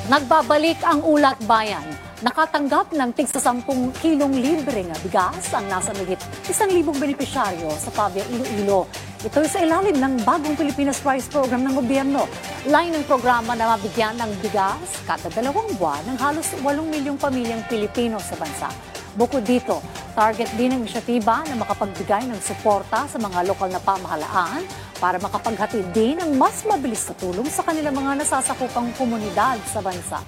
Nagbabalik ang Ulat Bayan. Nakatanggap ng tig sa 10 kilong libre nga bigas ang nasa mahigit 1,000 benepisyaryo sa Pavia, Iloilo. Ito sa ilalim ng bagong Pilipinas Rice Program ng gobyerno. Lain ng programa na mabigyan ng bigas kada 2 buwan ng halos 8 milyong pamilyang Pilipino sa bansa. Bukod dito, target din ng inisyatiba na makapagbigay ng suporta sa mga lokal na pamahalaan para makapaghatid din ng mas mabilis na tulong sa kanilang mga nasasakupang komunidad sa bansa.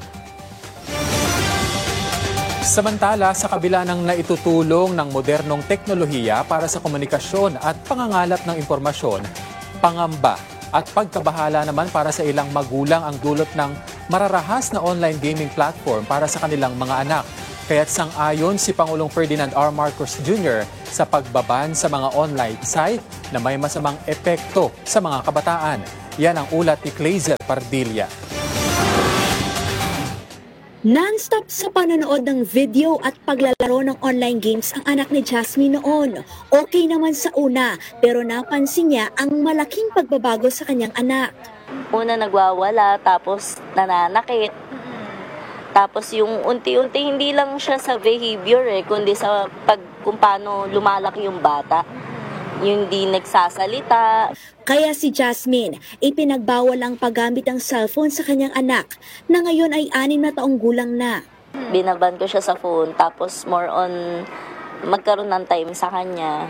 Samantala, sa kabila ng naitutulong ng modernong teknolohiya para sa komunikasyon at pangangalap ng impormasyon, pangamba at pagkabahala naman para sa ilang magulang ang dulot ng mararahas na online gaming platform para sa kanilang mga anak. Kaya't sang-ayon si Pangulong Ferdinand R. Marcos Jr. sa pagbaban sa mga online site na may masamang epekto sa mga kabataan. Yan ang ulat ni Clazel Pardilla. Non-stop sa panonood ng video at paglalaro ng online games ang anak ni Jasmine noon. Okay naman sa una, pero napansin niya ang malaking pagbabago sa kanyang anak. Una nagwawala, tapos nananakit. Tapos yung unti-unti hindi lang siya sa behavior kundi sa kung paano lumalaki yung bata. Yung di nagsasalita. Kaya si Jasmine, ipinagbawal ang paggamit ng cellphone sa kanyang anak na ngayon ay 6 na taong gulang na. Binaban ko siya sa phone, tapos more on magkaroon ng time sa kanya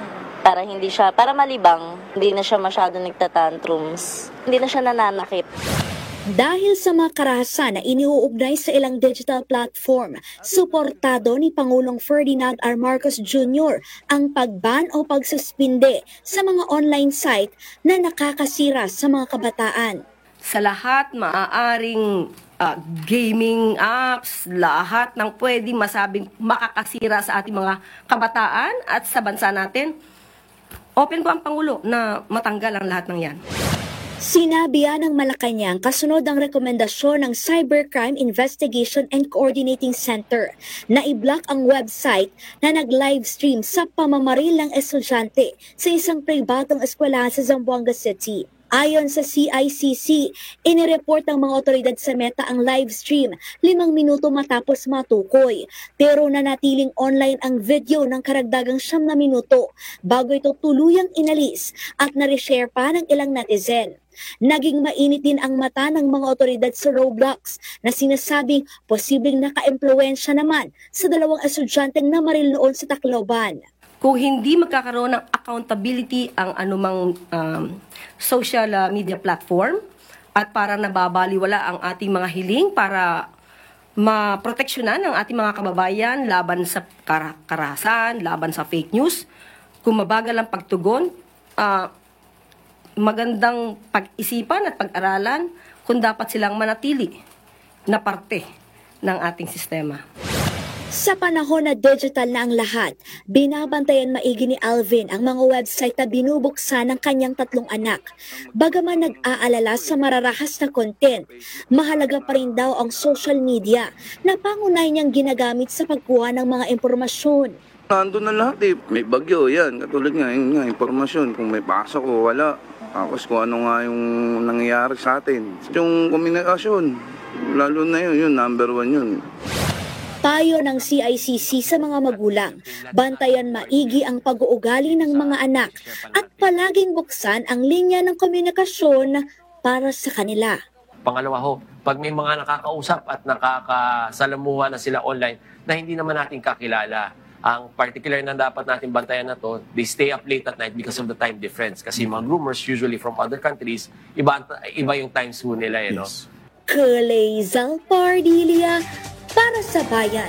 para malibang. Hindi na siya masyado nagtatantrums. Hindi na siya nananakit. Dahil sa mga karahasan na iniuugnay sa ilang digital platform, suportado ni Pangulong Ferdinand R. Marcos Jr. ang pagban o pagsuspinde sa mga online site na nakakasira sa mga kabataan. Sa lahat maaaring gaming apps, lahat ng pwedeng masabing makakasira sa ating mga kabataan at sa bansa natin, open po ang Pangulo na matanggal ang lahat ng yan. Sinabi ng Malacanang kasunod ang rekomendasyon ng Cybercrime Investigation and Coordinating Center na i-block ang website na nag-livestream sa pamamaril ng estudyante sa isang pribadong eskwelahan sa Zamboanga City. Ayon sa CICC, inireport ng mga otoridad sa Meta ang livestream 5 minuto matapos matukoy. Pero nanatiling online ang video ng karagdagang 9 na minuto bago ito tuluyang inalis at na-reshare pa ng ilang netizen. Naging mainit din ang mata ng mga otoridad sa Roblox na sinasabing posibleng naka-impluwensya naman sa 2 estudyanteng namaril noon sa Tacloban. Kung hindi magkakaroon ng accountability ang anumang social media platform at para nababaliwala ang ating mga hiling para maproteksyonan ang ating mga kababayan laban sa karahasan, laban sa fake news, kung mabagal ang pagtugon, magandang pag-isipan at pag-aralan kung dapat silang manatili na parte ng ating sistema. Sa panahon na digital na ang lahat, binabantayan maigi ni Alvin ang mga website na binubuksan ng kanyang 3 anak. Bagaman nag-aalala sa mararahas na content, mahalaga pa rin daw ang social media na pangunay niyang ginagamit sa pagkuha ng mga impormasyon. Nandun na lahat may bagyo yan, katulad nga, impormasyon, kung may pasok o wala. Tapos kung ano nga yung nangyayari sa atin. Yung komunikasyon, lalo na yun, number 1 yun. Payo ng CICC sa mga magulang, bantayan maigi ang pag-uugali ng mga anak at palaging buksan ang linya ng komunikasyon para sa kanila. Pangalawa pag may mga nakakausap at nakakasalamuha na sila online na hindi naman natin kakilala, ang particular na dapat natin bantayan na to, they stay up late at night because of the time difference. Kasi mga groomers usually from other countries, iba yung time zone nila. No? Clazel Pardilla para sa Bayan.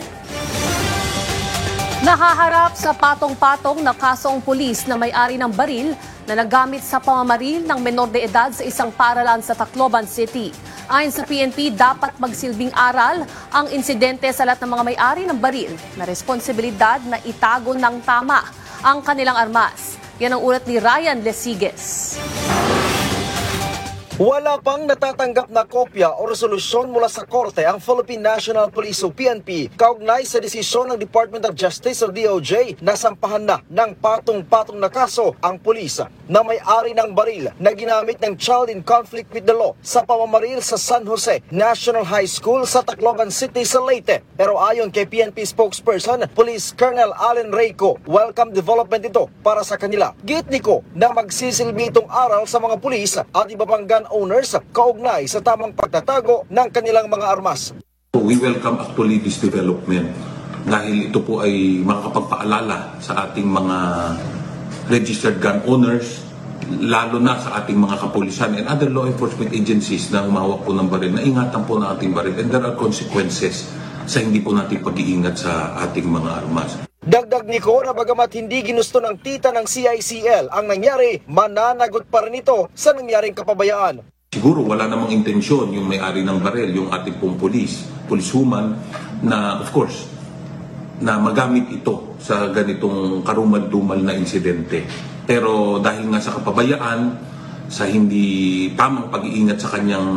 Nahaharap sa patong-patong na kasong pulis na may-ari ng baril na nagamit sa pamamaril ng menor de edad sa isang paaralan sa Tacloban City. Ayon sa PNP, dapat magsilbing aral ang insidente sa lahat ng mga may-ari ng baril na responsibilidad na itago ng tama ang kanilang armas. Yan ang ulat ni Ryan Lesiges. Wala pang natatanggap na kopya o resolusyon mula sa korte ang Philippine National Police o PNP kaugnay sa desisyon ng Department of Justice o DOJ na sampahan na ng patong-patong na kaso ang pulis na may-ari ng baril na ginamit ng child in conflict with the law sa pamamaril sa San Jose National High School sa Tacloban City sa Leyte. Pero ayon kay PNP spokesperson, Police Colonel Allen Reyco, welcome development ito para sa kanila. Gitniko na magsisilbi itong aral sa mga pulis at iba pang gun owners kaugnay sa tamang pagtatago ng kanilang mga armas. We welcome actually this development dahil ito po ay makakapagpaalala sa ating mga registered gun owners, lalo na sa ating mga kapulisan and other law enforcement agencies na humawak po ng baril, na ingatan po ng ating baril and there are consequences sa hindi po natin pag-iingat sa ating mga armas. Dagdag niko na bagamat hindi ginusto ng tita ng CICL ang nangyari, mananagot pa rin ito sa nangyaring kapabayaan. Siguro wala namang intensyon yung may-ari ng baril, yung ating pong policewoman, na of course, na magamit ito sa ganitong karumal-dumal na insidente. Pero dahil nga sa kapabayaan, sa hindi tamang pag-iingat sa kanyang